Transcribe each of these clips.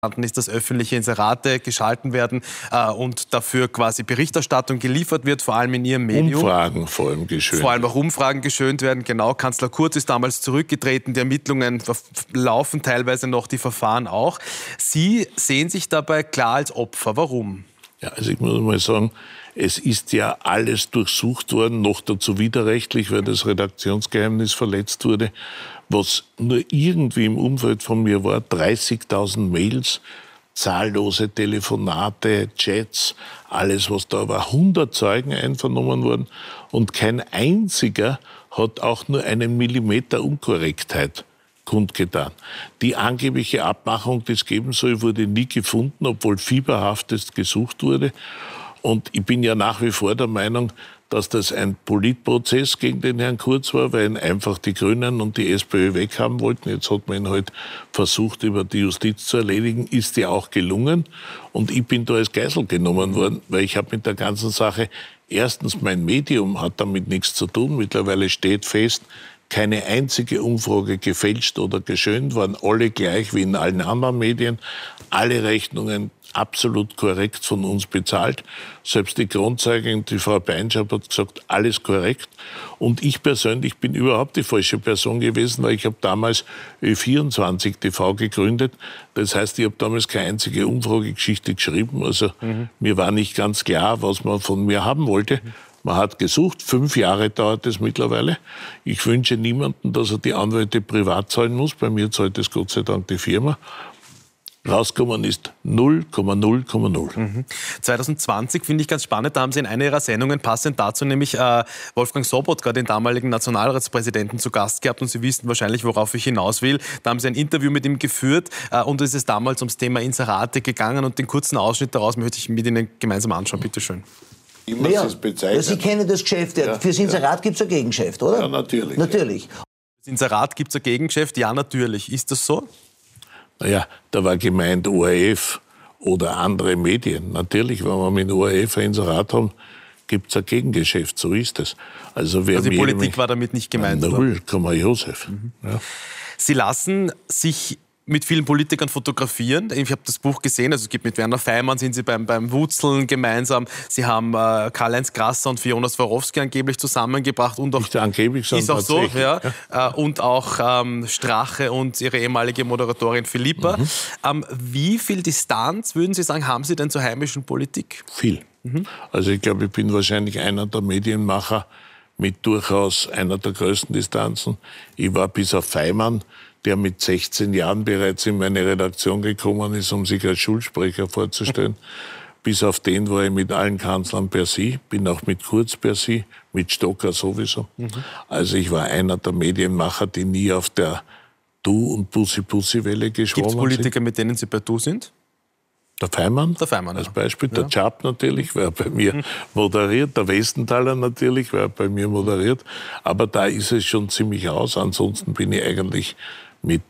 ist, dass öffentliche Inserate geschalten werden und dafür quasi Berichterstattung geliefert wird, vor allem in Ihrem Medium. Umfragen vor allem geschönt. Vor allem auch Umfragen geschönt werden, genau. Kanzler Kurz ist damals zurückgetreten, die Ermittlungen laufen teilweise noch, die Verfahren auch. Sie sehen sich dabei klar als Opfer. Warum? Ja, also ich muss mal sagen, es ist ja alles durchsucht worden, noch dazu widerrechtlich, weil das Redaktionsgeheimnis verletzt wurde. Was nur irgendwie im Umfeld von mir war, 30.000 Mails, zahllose Telefonate, Chats, alles was da war, 100 Zeugen einvernommen worden und kein einziger hat auch nur einen Millimeter Unkorrektheit kundgetan. Die angebliche Abmachung, die es geben soll, wurde nie gefunden, obwohl fieberhaftest gesucht wurde. Und ich bin ja nach wie vor der Meinung, dass das ein Politprozess gegen den Herrn Kurz war, weil ihn einfach die Grünen und die SPÖ weghaben wollten. Jetzt hat man ihn halt versucht, über die Justiz zu erledigen. Ist ja auch gelungen. Und ich bin da als Geisel genommen worden, weil ich habe mit der ganzen Sache, erstens, mein Medium hat damit nichts zu tun. Mittlerweile steht fest, keine einzige Umfrage gefälscht oder geschönt, waren alle gleich wie in allen anderen Medien. Alle Rechnungen absolut korrekt von uns bezahlt. Selbst die Kronzeugin, die Frau Beinschab, hat gesagt, alles korrekt. Und ich persönlich bin überhaupt die falsche Person gewesen, weil ich habe damals Ö24 TV gegründet. Das heißt, ich habe damals keine einzige Umfragegeschichte geschrieben. Also mir war nicht ganz klar, was man von mir haben wollte. Man hat gesucht, 5 Jahre dauert es mittlerweile. Ich wünsche niemandem, dass er die Anwälte privat zahlen muss. Bei mir zahlt es Gott sei Dank die Firma. Rausgekommen ist 0,0,0. 2020 finde ich ganz spannend, da haben Sie in einer Ihrer Sendungen passend dazu nämlich Wolfgang Sobotka, den damaligen Nationalratspräsidenten, zu Gast gehabt und Sie wissen wahrscheinlich, worauf ich hinaus will. Da haben Sie ein Interview mit ihm geführt und es ist damals ums Thema Inserate gegangen und den kurzen Ausschnitt daraus möchte ich mit Ihnen gemeinsam anschauen. Bitte schön. Ja, Sie kennen das Geschäft. Ja. Fürs Inserat gibt es ein Gegengeschäft, oder? Ja, natürlich. Natürlich. Fürs Inserat gibt es ein Gegengeschäft? Ja, natürlich. Ist das so? Naja, da war gemeint ORF oder andere Medien. Natürlich, wenn wir mit ORF ein Inserat haben, gibt es ein Gegengeschäft. So ist es. Also die Politik war damit nicht gemeint? Null, Josef. Ja. Sie lassen sich mit vielen Politikern fotografieren. Ich habe das Buch gesehen, also es gibt mit Werner Feimann, sind Sie beim Wutzeln gemeinsam. Sie haben Karl-Heinz Grasser und Fiona Swarovski angeblich zusammengebracht. Und auch, nicht angeblich, sondern ist auch so, ja. Und auch Strache und ihre ehemalige Moderatorin Philippa. Wie viel Distanz, würden Sie sagen, haben Sie denn zur heimischen Politik? Viel. Also ich glaube, ich bin wahrscheinlich einer der Medienmacher mit durchaus einer der größten Distanzen. Ich war bis auf Feimann, der mit 16 Jahren bereits in meine Redaktion gekommen ist, um sich als Schulsprecher vorzustellen. Bis auf den war ich mit allen Kanzlern per Sie, bin auch mit Kurz per Sie, mit Stocker sowieso. Also ich war einer der Medienmacher, die nie auf der Du- und Bussi-Bussi-Welle geschwommen sind. Gibt es Politiker, mit denen Sie bei Du sind? Der Feimann, als Beispiel, der Chap natürlich, weil er bei mir moderiert, der Westenthaler natürlich, weil er bei mir moderiert, aber da ist es schon ziemlich aus, ansonsten bin ich eigentlich mit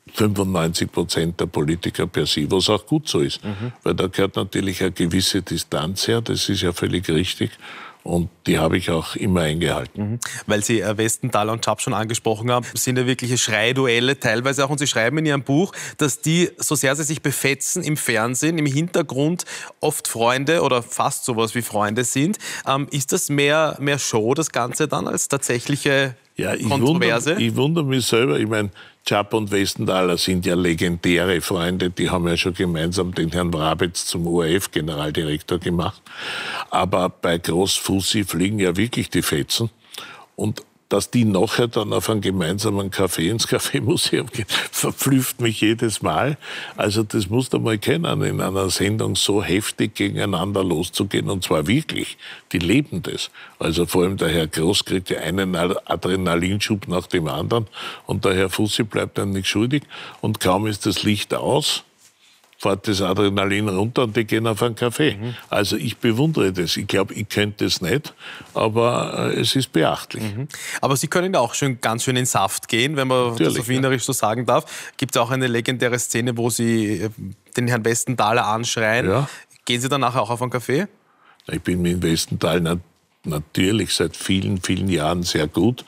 95% der Politiker per se, was auch gut so ist, weil da gehört natürlich eine gewisse Distanz her, das ist ja völlig richtig. Und die habe ich auch immer eingehalten. Weil Sie Westenthaler und Chap schon angesprochen haben, sind ja wirkliche Schreiduelle teilweise auch. Und Sie schreiben in Ihrem Buch, dass die, so sehr sie sich befetzen im Fernsehen, im Hintergrund oft Freunde oder fast sowas wie Freunde sind. Ist das mehr Show, das Ganze dann, als tatsächliche Kontroverse? Ich wundere mich selber. Ich meine, Chap und Westenthaler sind ja legendäre Freunde. Die haben ja schon gemeinsam den Herrn Wrabetz zum ORF-Generaldirektor gemacht. Aber bei Großfussi fliegen ja wirklich die Fetzen. Und dass die nachher dann auf einen gemeinsamen Café ins Kaffeemuseum gehen, verblüfft mich jedes Mal. Also das musst du mal kennen, in einer Sendung so heftig gegeneinander loszugehen. Und zwar wirklich, die leben das. Also vor allem der Herr Groß kriegt ja einen Adrenalinschub nach dem anderen. Und der Herr Fussi bleibt dann nicht schuldig. Und kaum ist das Licht aus, fährt das Adrenalin runter und die gehen auf einen Kaffee. Also ich bewundere das. Ich glaube, ich könnte es nicht, aber es ist beachtlich. Aber Sie können ja auch ganz schön in Saft gehen, wenn man natürlich, das auf Wienerisch so sagen darf. Gibt es auch eine legendäre Szene, wo Sie den Herrn Westenthaler anschreien. Ja. Gehen Sie dann nachher auch auf einen Kaffee? Ich bin mit dem Westenthaler natürlich seit vielen, vielen Jahren sehr gut.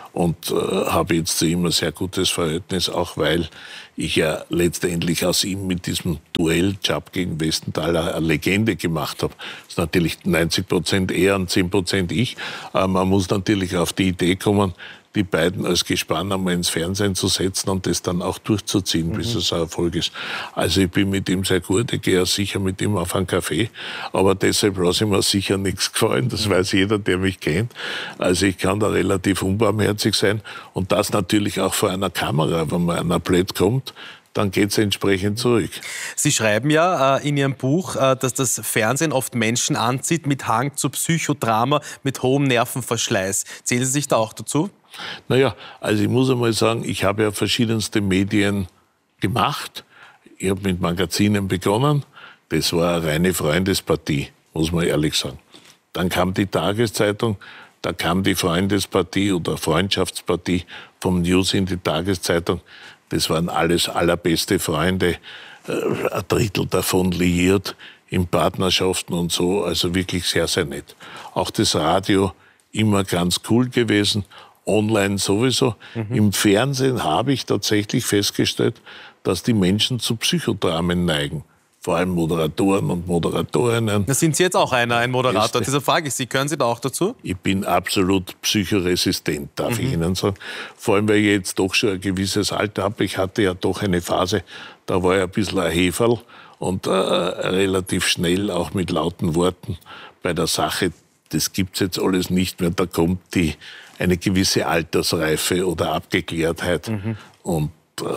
und habe jetzt zu ihm ein sehr gutes Verhältnis, auch weil ich ja letztendlich aus ihm mit diesem Duelljob gegen Westenthaler eine Legende gemacht habe. Das ist natürlich 90% er und 10% ich. Aber man muss natürlich auf die Idee kommen, die beiden als Gespann einmal ins Fernsehen zu setzen und das dann auch durchzuziehen, bis es ein Erfolg ist. Also ich bin mit ihm sehr gut, ich gehe ja sicher mit ihm auf einen Kaffee, aber deshalb lasse ich mir sicher nichts gefallen, das weiß jeder, der mich kennt. Also ich kann da relativ unbarmherzig sein und das natürlich auch vor einer Kamera, wenn man an ein Blatt kommt, dann geht es entsprechend zurück. Sie schreiben ja in Ihrem Buch, dass das Fernsehen oft Menschen anzieht mit Hang zu Psychodrama, mit hohem Nervenverschleiß. Zählen Sie sich da auch dazu? Naja, also ich muss einmal sagen, ich habe ja verschiedenste Medien gemacht. Ich habe mit Magazinen begonnen. Das war eine reine Freundespartie, muss man ehrlich sagen. Dann kam die Tageszeitung, da kam die Freundespartie oder Freundschaftspartie vom News in die Tageszeitung. Das waren alles allerbeste Freunde, ein Drittel davon liiert in Partnerschaften und so, also wirklich sehr, sehr nett. Auch das Radio immer ganz cool gewesen, online sowieso. Im Fernsehen habe ich tatsächlich festgestellt, dass die Menschen zu Psychodramen neigen. Vor allem Moderatoren und Moderatorinnen. Da sind Sie jetzt auch ein Moderator. Deshalb frage ich Sie, gehören Sie da auch dazu? Ich bin absolut psychoresistent, darf ich Ihnen sagen. Vor allem, weil ich jetzt doch schon ein gewisses Alter habe. Ich hatte ja doch eine Phase, da war ich ein bisschen ein Heferl und relativ schnell auch mit lauten Worten bei der Sache. Das gibt's jetzt alles nicht mehr. Da kommt eine gewisse Altersreife oder Abgeklärtheit. Und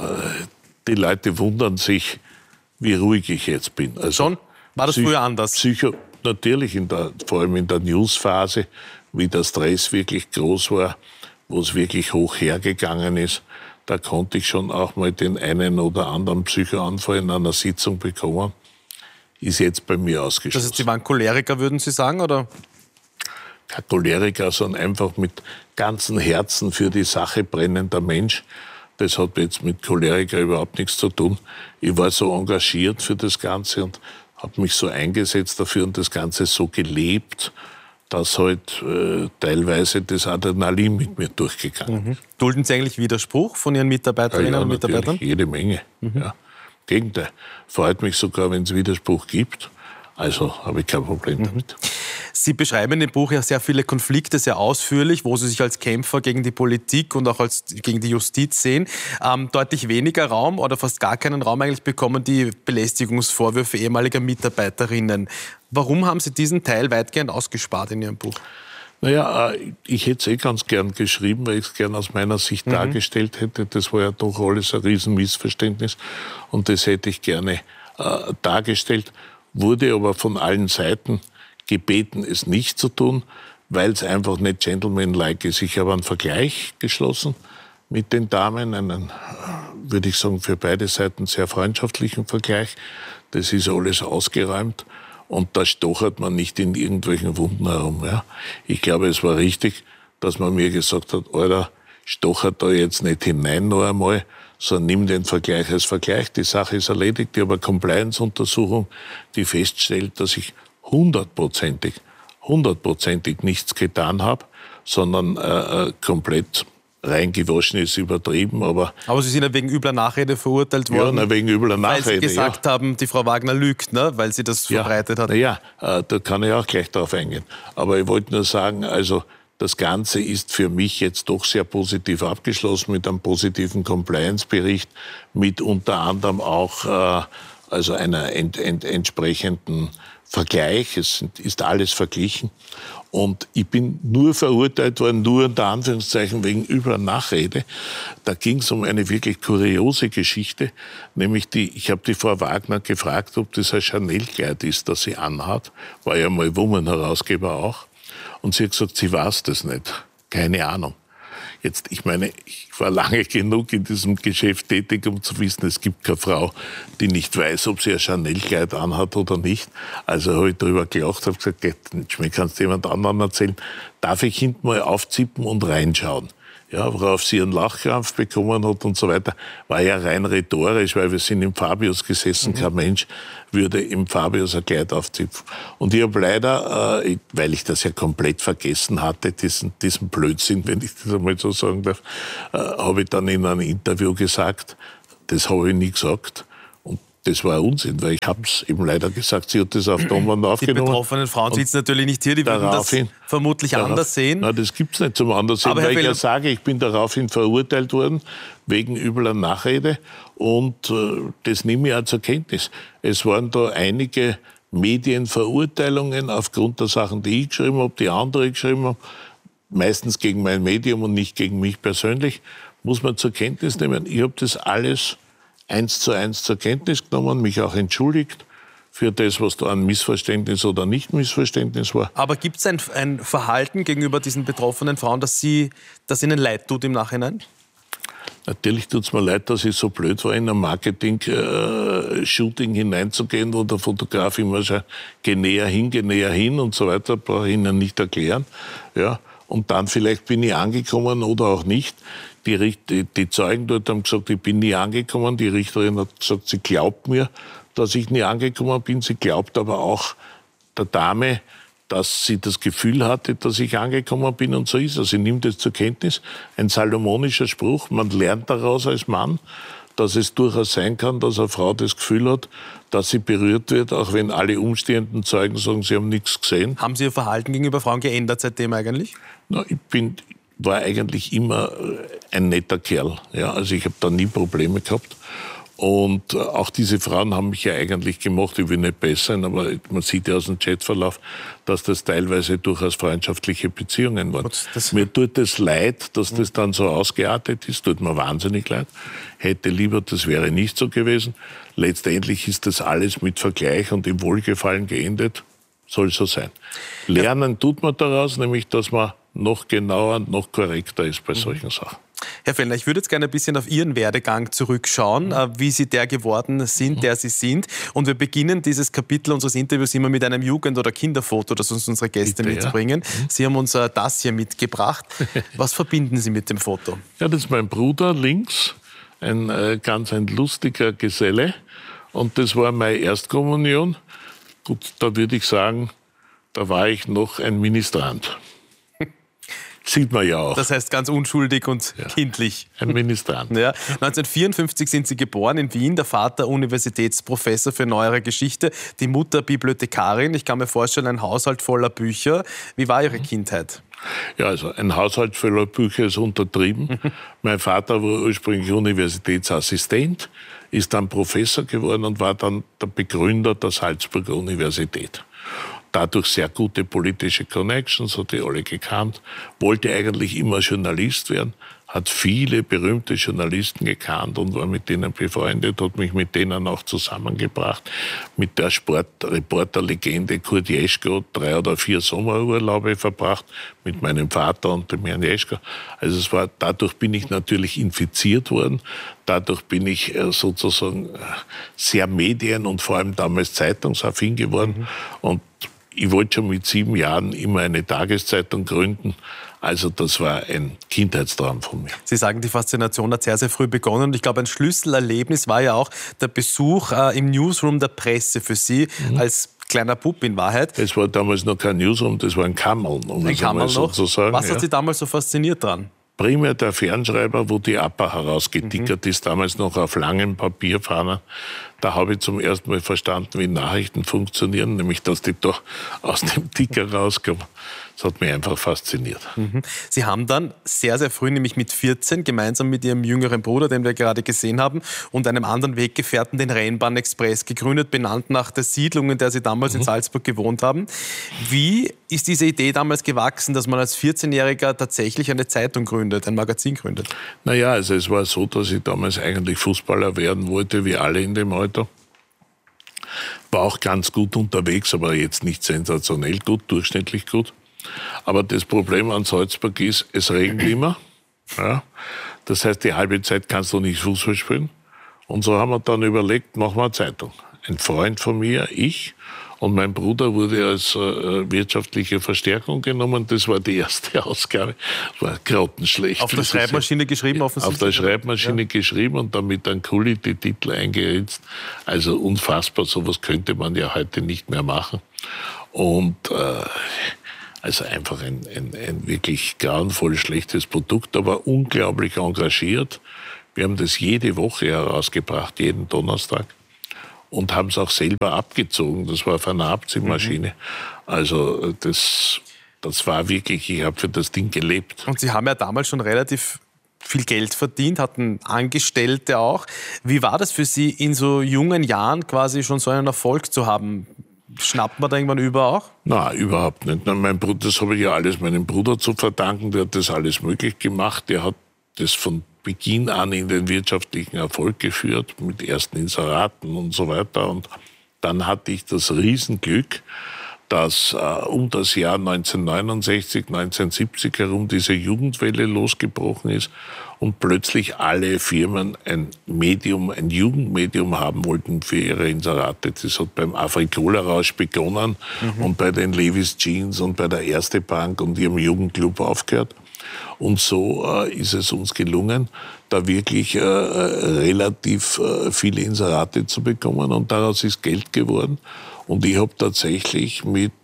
die Leute wundern sich, wie ruhig ich jetzt bin. Also schon? War das früher anders? Natürlich, vor allem in der Newsphase, wie der Stress wirklich groß war, wo es wirklich hoch hergegangen ist, da konnte ich schon auch mal den einen oder anderen Psychoanfall in einer Sitzung bekommen. Ist jetzt bei mir ausgeschlossen. Das heißt, Sie waren Choleriker, würden Sie sagen, oder? Kein Choleriker, sondern einfach mit ganzem Herzen für die Sache brennender Mensch. Das hat jetzt mit Choleriker überhaupt nichts zu tun. Ich war so engagiert für das Ganze und habe mich so eingesetzt dafür und das Ganze so gelebt, dass halt teilweise das Adrenalin mit mir durchgegangen ist. Dulden Sie eigentlich Widerspruch von Ihren Mitarbeiterinnen und Mitarbeitern? Jede Menge. Ja. Im Gegenteil. Freut mich sogar, wenn es Widerspruch gibt. Also habe ich kein Problem damit. Sie beschreiben in dem Buch ja sehr viele Konflikte, sehr ausführlich, wo Sie sich als Kämpfer gegen die Politik und auch gegen die Justiz sehen. Deutlich weniger Raum oder fast gar keinen Raum eigentlich bekommen die Belästigungsvorwürfe ehemaliger Mitarbeiterinnen. Warum haben Sie diesen Teil weitgehend ausgespart in Ihrem Buch? Naja, ich hätte es ganz gern geschrieben, weil ich es gern aus meiner Sicht dargestellt hätte. Das war ja doch alles ein Riesenmissverständnis und das hätte ich gerne dargestellt. Wurde aber von allen Seiten gebeten, es nicht zu tun, weil es einfach nicht gentlemanlike ist. Ich habe einen Vergleich geschlossen mit den Damen, einen, würde ich sagen, für beide Seiten sehr freundschaftlichen Vergleich. Das ist alles ausgeräumt und da stochert man nicht in irgendwelchen Wunden herum. Ja. Ich glaube, es war richtig, dass man mir gesagt hat, Alter, stochert da jetzt nicht hinein noch einmal, sondern nimm den Vergleich als Vergleich. Die Sache ist erledigt. Ich habe eine Compliance-Untersuchung, die feststellt, dass ich hundertprozentig nichts getan habe, sondern komplett reingewaschen ist übertrieben. Aber Sie sind ja wegen übler Nachrede verurteilt worden. Ja, wegen übler Nachrede. Weil Sie gesagt haben, die Frau Wagner lügt, ne? Weil sie das verbreitet hat. Ja, da kann ich auch gleich drauf eingehen. Aber ich wollte nur sagen, also das Ganze ist für mich jetzt doch sehr positiv abgeschlossen mit einem positiven Compliance-Bericht, mit unter anderem auch also einer entsprechenden Vergleich. Es ist alles verglichen. Und ich bin nur verurteilt worden, nur unter Anführungszeichen wegen übler Nachrede. Da ging es um eine wirklich kuriose Geschichte, nämlich ich habe die Frau Wagner gefragt, ob das ein Chanel-Kleid ist, das sie anhat. War ja mal Woman-Herausgeber auch. Und sie hat gesagt, sie weiß das nicht. Keine Ahnung. Jetzt, ich meine, ich war lange genug in diesem Geschäft tätig, um zu wissen, es gibt keine Frau, die nicht weiß, ob sie ein Chanel-Kleid anhat oder nicht. Also habe ich darüber gelacht, habe gesagt, kannst du jemand anderen erzählen? Darf ich hinten mal aufzippen und reinschauen? ja, worauf sie ihren Lachkrampf bekommen hat und so weiter, war ja rein rhetorisch, weil wir sind im Fabius gesessen, kein Mensch würde im Fabius ein Kleid aufzipfen. Und ich habe leider, weil ich das ja komplett vergessen hatte, diesen Blödsinn, wenn ich das einmal so sagen darf, habe ich dann in einem Interview gesagt, das habe ich nie gesagt. Und das war Unsinn, weil ich habe es eben leider gesagt. Sie hat das auf Tonband aufgenommen. Die betroffenen Frauen sitzen natürlich nicht hier, die würden das vermutlich anders sehen. Nein, das gibt es nicht zum anders sehen, weil ich ja sage, ich bin daraufhin verurteilt worden, wegen übler Nachrede. Und das nehme ich auch zur Kenntnis. Es waren da einige Medienverurteilungen aufgrund der Sachen, die ich geschrieben habe, die andere geschrieben haben, meistens gegen mein Medium und nicht gegen mich persönlich, muss man zur Kenntnis nehmen. Ich habe das alles 1:1 zur Kenntnis genommen, mich auch entschuldigt für das, was da ein Missverständnis oder Nicht-Missverständnis war. Aber gibt es ein Verhalten gegenüber diesen betroffenen Frauen, das Ihnen leid tut im Nachhinein? Natürlich tut es mir leid, dass ich so blöd war, in ein Marketing-Shooting hineinzugehen, wo der Fotograf immer sagt, geh näher hin und so weiter, brauche ich Ihnen nicht erklären. Ja. Und dann vielleicht bin ich angekommen oder auch nicht. Die Zeugen dort haben gesagt, ich bin nie angekommen. Die Richterin hat gesagt, sie glaubt mir, dass ich nie angekommen bin. Sie glaubt aber auch der Dame, dass sie das Gefühl hatte, dass ich angekommen bin, und so ist es. Sie nimmt es zur Kenntnis. Ein salomonischer Spruch. Man lernt daraus als Mann, dass es durchaus sein kann, dass eine Frau das Gefühl hat, dass sie berührt wird, auch wenn alle umstehenden Zeugen sagen, sie haben nichts gesehen. Haben Sie Ihr Verhalten gegenüber Frauen geändert seitdem eigentlich? Na, war eigentlich immer ein netter Kerl. Ja, also ich habe da nie Probleme gehabt. Und auch diese Frauen haben mich ja eigentlich gemocht. Ich will nicht besser sein, aber man sieht ja aus dem Chatverlauf, dass das teilweise durchaus freundschaftliche Beziehungen waren. Mir tut es leid, dass das dann so ausgeartet ist. Tut mir wahnsinnig leid. Hätte lieber, das wäre nicht so gewesen. Letztendlich ist das alles mit Vergleich und im Wohlgefallen geendet. Soll so sein. Lernen tut man daraus, nämlich, dass man noch genauer und noch korrekter ist bei solchen Sachen. Herr Fellner, ich würde jetzt gerne ein bisschen auf Ihren Werdegang zurückschauen, wie Sie der geworden sind, der Sie sind. Und wir beginnen dieses Kapitel unseres Interviews immer mit einem Jugend- oder Kinderfoto, das uns unsere Gäste mitbringen. Ja. Sie haben uns das hier mitgebracht. Was verbinden Sie mit dem Foto? Ja, das ist mein Bruder links, ein lustiger Geselle. Und das war meine Erstkommunion. Gut, da würde ich sagen, da war ich noch ein Ministrant. Sieht man ja auch. Das heißt ganz unschuldig und kindlich. Ein Ministrant. Ja. 1954 sind Sie geboren in Wien, der Vater Universitätsprofessor für neuere Geschichte, die Mutter Bibliothekarin. Ich kann mir vorstellen, ein Haushalt voller Bücher. Wie war Ihre Kindheit? Ja, also ein Haushalt voller Bücher ist untertrieben. Mein Vater war ursprünglich Universitätsassistent, ist dann Professor geworden und war dann der Begründer der Salzburger Universität. Dadurch sehr gute politische Connections, hat die alle gekannt, wollte eigentlich immer Journalist werden, hat viele berühmte Journalisten gekannt und war mit denen befreundet, hat mich mit denen auch zusammengebracht. Mit der Sportreporterlegende Kurt Jeschko 3 oder 4 Sommerurlaube verbracht, mit meinem Vater und dem Herrn Jeschko. Also dadurch bin ich natürlich infiziert worden, dadurch bin ich sozusagen sehr medien- und vor allem damals zeitungsaffin geworden. Und ich wollte schon mit 7 Jahren immer eine Tageszeitung gründen. Also das war ein Kindheitstraum von mir. Sie sagen, die Faszination hat sehr, sehr früh begonnen. Und ich glaube, ein Schlüsselerlebnis war ja auch der Besuch im Newsroom der Presse für Sie als kleiner Bub in Wahrheit. Es war damals noch kein Newsroom, das war ein Kammerl. Ein Kammerl noch? Was hat Sie damals so fasziniert dran? Primär der Fernschreiber, wo die APA herausgetickert ist, damals noch auf langem Papierfahnen. Da habe ich zum ersten Mal verstanden, wie Nachrichten funktionieren, nämlich dass die da aus dem Ticker rauskommen. Das hat mich einfach fasziniert. Sie haben dann sehr, sehr früh, nämlich mit 14, gemeinsam mit Ihrem jüngeren Bruder, den wir gerade gesehen haben, und einem anderen Weggefährten den Rheinbahn-Express gegründet, benannt nach der Siedlung, in der Sie damals in Salzburg gewohnt haben. Wie ist diese Idee damals gewachsen, dass man als 14-Jähriger tatsächlich eine Zeitung gründet, ein Magazin gründet? Naja, also es war so, dass ich damals eigentlich Fußballer werden wollte, wie alle in dem Alter. War auch ganz gut unterwegs, aber jetzt nicht sensationell gut, durchschnittlich gut. Aber das Problem an Salzburg ist, es regnet immer. Ja. Das heißt, die halbe Zeit kannst du nicht Fußball spielen. Und so haben wir dann überlegt, machen wir eine Zeitung. ein Freund von mir, ich. Und mein Bruder wurde als wirtschaftliche Verstärkung genommen. Das war die erste Ausgabe. Das war grottenschlecht. Auf der Schreibmaschine geschrieben, offensichtlich? Auf der Schreibmaschine geschrieben und dann mit einem Kuli die Titel eingeritzt. Also unfassbar, sowas könnte man ja heute nicht mehr machen. Und also einfach ein wirklich grauenvoll schlechtes Produkt, aber unglaublich engagiert. Wir haben das jede Woche herausgebracht, jeden Donnerstag. Und haben es auch selber abgezogen. Das war auf einer Abziehmaschine. Also das war wirklich, ich habe für das Ding gelebt. Und Sie haben ja damals schon relativ viel Geld verdient, hatten Angestellte auch. Wie war das für Sie, in so jungen Jahren quasi schon so einen Erfolg zu haben? Schnappt man da irgendwann über auch? Nein, überhaupt nicht. Mein Bruder, das habe ich ja alles meinem Bruder zu verdanken. Der hat das alles möglich gemacht. Der hat das von Beginn an in den wirtschaftlichen Erfolg geführt, mit ersten Inseraten und so weiter. Und dann hatte ich das Riesenglück, dass um das Jahr 1969, 1970 herum diese Jugendwelle losgebrochen ist und plötzlich alle Firmen ein Jugendmedium haben wollten für ihre Inserate. Das hat beim Afrikola-Rausch begonnen und bei den Levi's Jeans und bei der Erste Bank und ihrem Jugendclub aufgehört. Und so ist es uns gelungen, da wirklich relativ viele Inserate zu bekommen. Und daraus ist Geld geworden. Und ich habe tatsächlich mit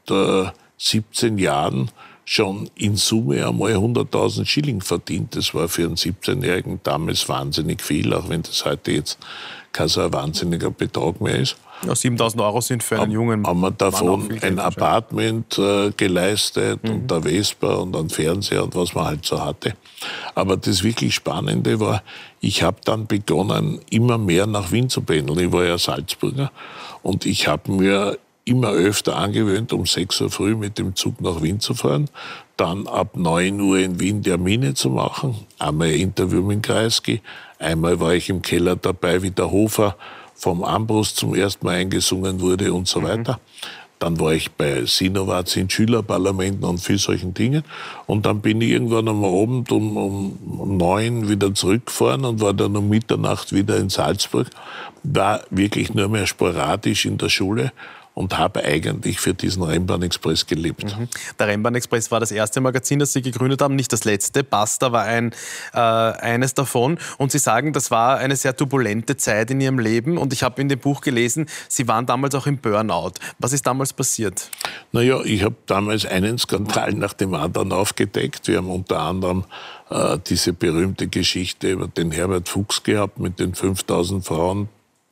17 Jahren schon in Summe einmal 100.000 Schilling verdient. Das war für einen 17-Jährigen damals wahnsinnig viel, auch wenn das heute jetzt kein so ein wahnsinniger Betrag mehr ist. Ja, 7.000 Euro sind für einen jungen Mann. Haben wir davon ein Apartment geleistet und der Vespa und einen Fernseher und was man halt so hatte. Aber das wirklich Spannende war, ich habe dann begonnen, immer mehr nach Wien zu pendeln. Ich war ja Salzburger und ich habe mir immer öfter angewöhnt, um 6 Uhr früh mit dem Zug nach Wien zu fahren, dann ab 9 Uhr in Wien Termine zu machen, einmal ein Interview mit Kreisky, einmal war ich im Keller dabei, wie der Hofer vom Ambrus zum ersten Mal eingesungen wurde und so weiter. Dann war ich bei Sinowatz in Schülerparlamenten und viel solchen Dingen. Und dann bin ich irgendwann am Abend um 9 wieder zurückgefahren und war dann um Mitternacht wieder in Salzburg. War wirklich nur mehr sporadisch in der Schule und habe eigentlich für diesen Rennbahn-Express gelebt. Der Rennbahn-Express war das erste Magazin, das Sie gegründet haben, nicht das letzte. Basta war eines davon. Und Sie sagen, das war eine sehr turbulente Zeit in Ihrem Leben. Und ich habe in dem Buch gelesen, Sie waren damals auch im Burnout. Was ist damals passiert? Naja, ich habe damals einen Skandal nach dem anderen aufgedeckt. Wir haben unter anderem diese berühmte Geschichte über den Herbert Fuchs gehabt mit den 5.000 Frauen.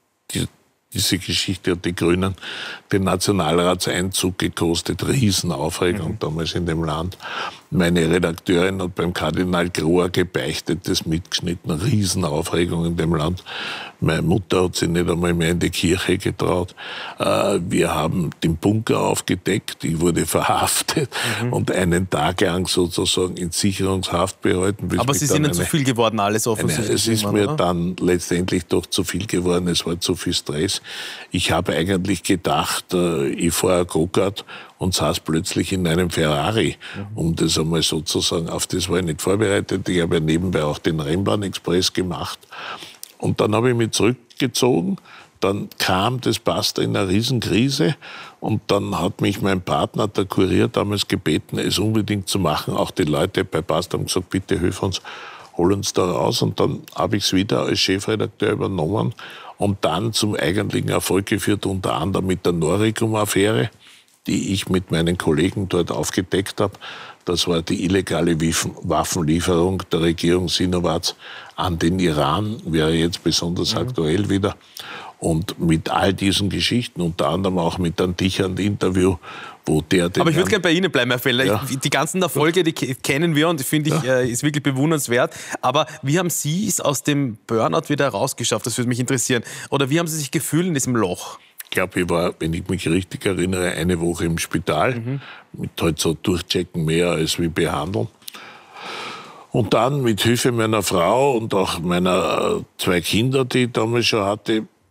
Diese Geschichte hat die Grünen den Nationalratseinzug gekostet. Riesenaufregung damals in dem Land. Meine Redakteurin hat beim Kardinal Grohr gebeichtet, das mitgeschnitten. Riesenaufregung in dem Land. Meine Mutter hat sich nicht einmal mehr in die Kirche getraut. Wir haben den Bunker aufgedeckt. Ich wurde verhaftet und einen Tag lang sozusagen in Sicherungshaft behalten. Aber Sie sind nicht zu viel geworden, alles offensichtlich. Es ist mir dann letztendlich doch zu viel geworden. Es war zu viel Stress. Ich habe eigentlich gedacht, ich fahre ein Go-Kart und saß plötzlich in einem Ferrari, um das einmal sozusagen, auf das war ich nicht vorbereitet. Ich habe ja nebenbei auch den Rennbahn-Express gemacht. Und dann habe ich mich zurückgezogen. Dann kam das Basta in eine Riesenkrise und dann hat mich mein Partner, der Kurier, damals gebeten, es unbedingt zu machen. Auch die Leute bei Basta haben gesagt, bitte hilf uns, hol uns da raus. Und dann habe ich es wieder als Chefredakteur übernommen und dann zum eigentlichen Erfolg geführt, unter anderem mit der Noricum-Affäre, die ich mit meinen Kollegen dort aufgedeckt habe. Das war die illegale Waffenlieferung der Regierung Sinowatz an den Iran, wäre jetzt besonders aktuell wieder. Und mit all diesen Geschichten, unter anderem auch mit einem Dichand-Interview, wo der... Aber ich würde gerne bei Ihnen bleiben, Herr Feller. Ja. Die ganzen Erfolge, die kennen wir und finde ich, ist wirklich bewundernswert. Aber wie haben Sie es aus dem Burnout wieder herausgeschafft? Das würde mich interessieren. Oder wie haben Sie sich gefühlt in diesem Loch? Ich glaube, ich war, wenn ich mich richtig erinnere, eine Woche im Spital. Mit halt so durchchecken mehr als wie behandeln. Und dann mit Hilfe meiner Frau und auch meiner 2 Kinder, die ich damals schon hatte,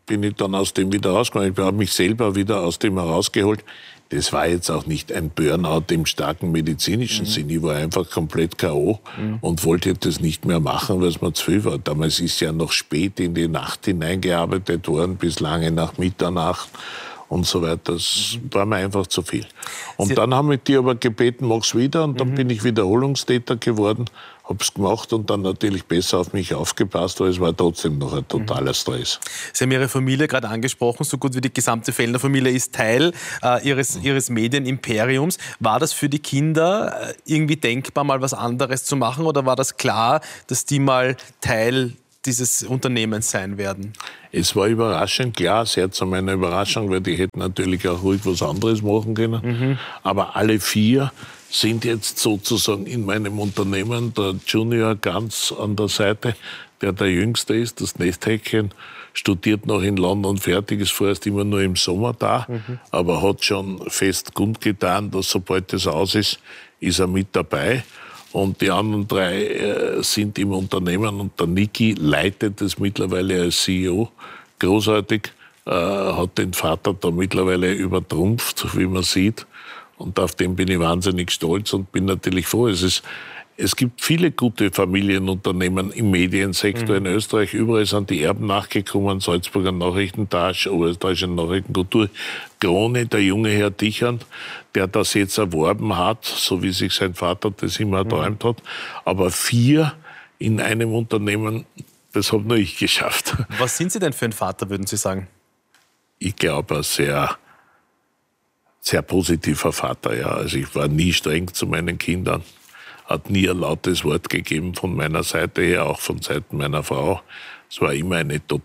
bin ich dann aus dem wieder rausgekommen. Ich habe mich selber wieder aus dem herausgeholt. Das war jetzt auch nicht ein Burnout im starken medizinischen Sinn. Ich war einfach komplett K.O. und wollte das nicht mehr machen, weil es mir zu viel war. Damals ist ja noch spät in die Nacht hineingearbeitet worden, bis lange nach Mitternacht und so weiter. Das war mir einfach zu viel. Und dann haben mich die aber gebeten, mach's wieder. Und dann bin ich Wiederholungstäter geworden, hab's gemacht und dann natürlich besser auf mich aufgepasst, aber es war trotzdem noch ein totaler Stress. Sie haben Ihre Familie gerade angesprochen, so gut wie die gesamte Fellner-Familie ist Teil ihres Medienimperiums. War das für die Kinder irgendwie denkbar, mal was anderes zu machen, oder war das klar, dass die mal Teil dieses Unternehmens sein werden? Es war überraschend klar, sehr zu meiner Überraschung, weil die hätten natürlich auch ruhig was anderes machen können. Aber alle 4 sind jetzt sozusagen in meinem Unternehmen. Der Junior ganz an der Seite, der Jüngste ist, das Nesthäkchen, studiert noch in London fertig, ist vorerst immer nur im Sommer da, aber hat schon fest kundgetan, dass sobald das aus ist er mit dabei. Und die anderen 3 sind im Unternehmen und der Niki leitet es mittlerweile als CEO. Großartig, hat den Vater da mittlerweile übertrumpft, wie man sieht. Und auf den bin ich wahnsinnig stolz und bin natürlich froh. Es gibt viele gute Familienunternehmen im Mediensektor in Österreich. Überall sind die Erben nachgekommen, Salzburger Nachrichtentage, Oberösterreichische Nachrichtenkultur. Krone, der junge Herr Dichand, der das jetzt erworben hat, so wie sich sein Vater das immer erträumt hat. Aber 4 in einem Unternehmen, das habe nur ich geschafft. Was sind Sie denn für ein Vater, würden Sie sagen? Ich glaube, ein sehr positiver Vater. Ja. Also ich war nie streng zu meinen Kindern. Hat nie ein lautes Wort gegeben von meiner Seite her, auch von Seiten meiner Frau. Es war immer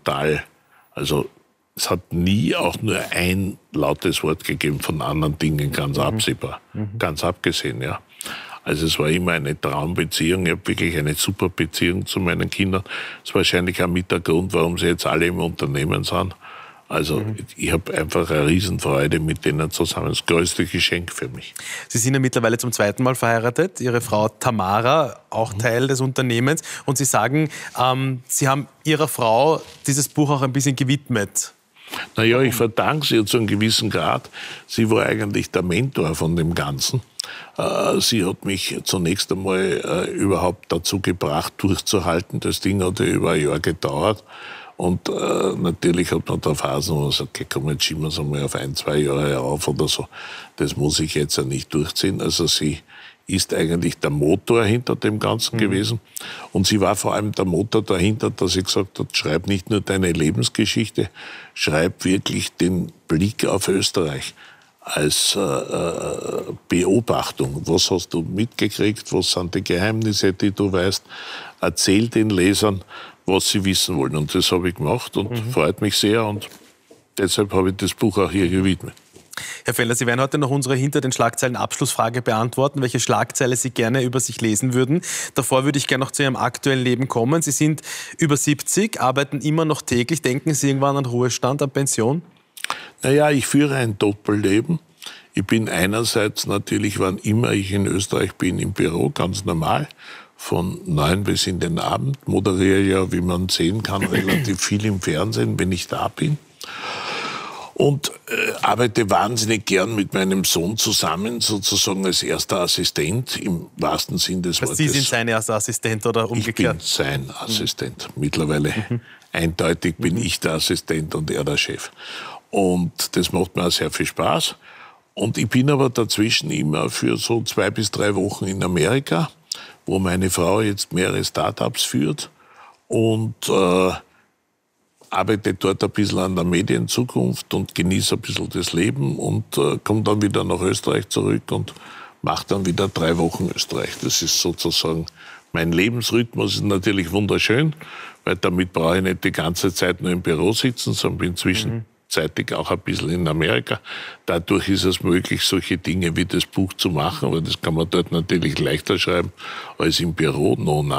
es hat nie auch nur ein lautes Wort gegeben von anderen Dingen, ganz absehbar, ganz abgesehen, ja. Also es war immer eine Traumbeziehung. Ich habe wirklich eine super Beziehung zu meinen Kindern. Das ist wahrscheinlich auch mit der Grund, warum sie jetzt alle im Unternehmen sind. Also ich habe einfach eine Riesenfreude mit denen zusammen. Das größte Geschenk für mich. Sie sind ja mittlerweile zum 2. Mal verheiratet. Ihre Frau Tamara, auch Teil des Unternehmens. Und Sie sagen, Sie haben Ihrer Frau dieses Buch auch ein bisschen gewidmet. Naja, ich verdanke sie zu einem gewissen Grad. Sie war eigentlich der Mentor von dem Ganzen. Sie hat mich zunächst einmal überhaupt dazu gebracht, durchzuhalten. Das Ding hat ja über ein Jahr gedauert. Und natürlich hat man da Phasen, wo man sagt, okay, komm, jetzt schieben wir es einmal auf 1-2 Jahre herauf oder so. Das muss ich jetzt ja nicht durchziehen. Also sie ist eigentlich der Motor hinter dem Ganzen gewesen. Und sie war vor allem der Motor dahinter, dass sie gesagt hat, schreib nicht nur deine Lebensgeschichte, schreib wirklich den Blick auf Österreich als Beobachtung. Was hast du mitgekriegt? Was sind die Geheimnisse, die du weißt? Erzähl den Lesern, was sie wissen wollen. Und das habe ich gemacht und freut mich sehr. Und deshalb habe ich das Buch auch hier gewidmet. Herr Fellner, Sie werden heute noch unsere Hinter den Schlagzeilen Abschlussfrage beantworten, welche Schlagzeile Sie gerne über sich lesen würden. Davor würde ich gerne noch zu Ihrem aktuellen Leben kommen. Sie sind über 70, arbeiten immer noch täglich. Denken Sie irgendwann an Ruhestand, an Pension? Naja, ich führe ein Doppelleben. Ich bin einerseits natürlich, wann immer ich in Österreich bin, im Büro, ganz normal. Von 9 bis in den Abend. Moderiere ja, wie man sehen kann, relativ viel im Fernsehen, wenn ich da bin. Und arbeite wahnsinnig gern mit meinem Sohn zusammen, sozusagen als erster Assistent, im wahrsten Sinn des Wortes. Sie sind sein erster Assistent oder umgekehrt? Ich bin sein Assistent. Mittlerweile eindeutig bin ich der Assistent und er der Chef. Und das macht mir auch sehr viel Spaß. Und ich bin aber dazwischen immer für so 2 bis 3 Wochen in Amerika, wo meine Frau jetzt mehrere Start-ups führt und arbeite dort ein bisschen an der Medienzukunft und genieße ein bisschen das Leben und komme dann wieder nach Österreich zurück und mache dann wieder 3 Wochen Österreich. Das ist sozusagen mein Lebensrhythmus. Ist natürlich wunderschön, weil damit brauche ich nicht die ganze Zeit nur im Büro sitzen, sondern bin zwischenzeitig auch ein bisschen in Amerika. Dadurch ist es möglich, solche Dinge wie das Buch zu machen, aber das kann man dort natürlich leichter schreiben als im Büro,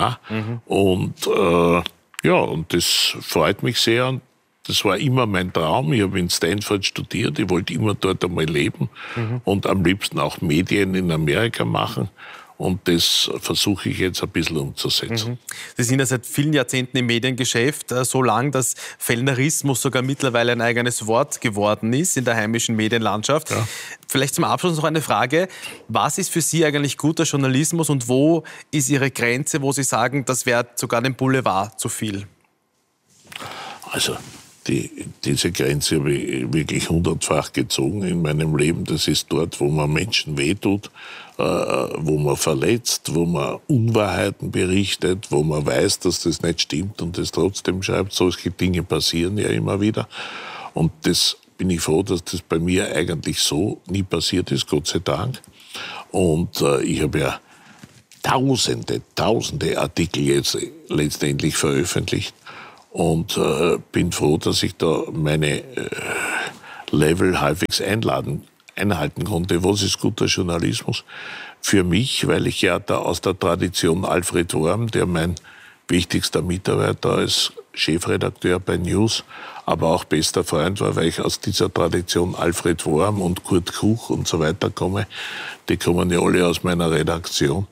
Und ja, und das freut mich sehr. Und das war immer mein Traum. Ich habe in Stanford studiert. Ich wollte immer dort einmal leben und am liebsten auch Medien in Amerika machen. Und das versuche ich jetzt ein bisschen umzusetzen. Sie sind ja seit vielen Jahrzehnten im Mediengeschäft, so lang, dass Fellnerismus sogar mittlerweile ein eigenes Wort geworden ist in der heimischen Medienlandschaft. Ja. Vielleicht zum Abschluss noch eine Frage. Was ist für Sie eigentlich guter Journalismus und wo ist Ihre Grenze, wo Sie sagen, das wäre sogar dem Boulevard zu viel? Also diese Grenze habe ich wirklich 100-fach gezogen in meinem Leben. Das ist dort, wo man Menschen wehtut, wo man verletzt, wo man Unwahrheiten berichtet, wo man weiß, dass das nicht stimmt und das trotzdem schreibt. Solche Dinge passieren ja immer wieder. Und das bin ich froh, dass das bei mir eigentlich so nie passiert ist, Gott sei Dank. Und ich habe ja tausende Artikel jetzt letztendlich veröffentlicht. Und bin froh, dass ich da meine Level halbwegs einhalten konnte. Was ist guter Journalismus? Für mich, weil ich ja da aus der Tradition Alfred Worm, der mein wichtigster Mitarbeiter als Chefredakteur bei News, aber auch bester Freund war, weil ich aus dieser Tradition Alfred Worm und Kurt Kuch und so weiter komme, die kommen ja alle aus meiner Redaktion,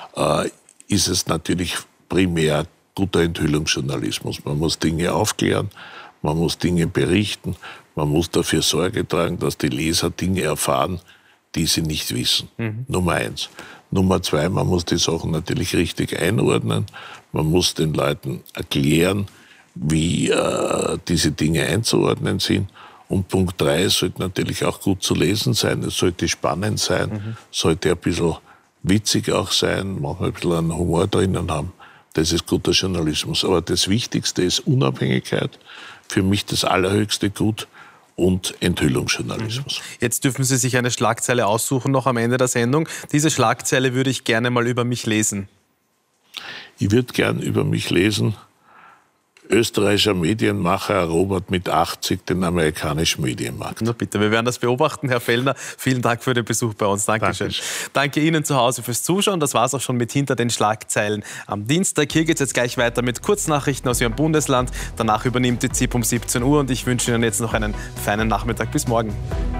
ist es natürlich primär guter Enthüllungsjournalismus. Man muss Dinge aufklären, man muss Dinge berichten, man muss dafür Sorge tragen, dass die Leser Dinge erfahren, die sie nicht wissen. Nummer 1. Nummer 2, man muss die Sachen natürlich richtig einordnen. Man muss den Leuten erklären, wie diese Dinge einzuordnen sind. Und Punkt 3, es sollte natürlich auch gut zu lesen sein, es sollte spannend sein, sollte ein bisschen witzig auch sein, manchmal ein bisschen einen Humor drinnen haben. Das ist guter Journalismus. Aber das Wichtigste ist Unabhängigkeit, für mich das allerhöchste Gut und Enthüllungsjournalismus. Jetzt dürfen Sie sich eine Schlagzeile aussuchen, noch am Ende der Sendung. Diese Schlagzeile würde ich gerne mal über mich lesen. Ich würde gern über mich lesen: Österreichischer Medienmacher erobert mit 80 den amerikanischen Medienmarkt. Na bitte, wir werden das beobachten, Herr Fellner. Vielen Dank für den Besuch bei uns. Dankeschön. Danke Ihnen zu Hause fürs Zuschauen. Das war es auch schon mit Hinter den Schlagzeilen am Dienstag. Hier geht es jetzt gleich weiter mit Kurznachrichten aus Ihrem Bundesland. Danach übernimmt die ZIP um 17 Uhr und ich wünsche Ihnen jetzt noch einen feinen Nachmittag. Bis morgen.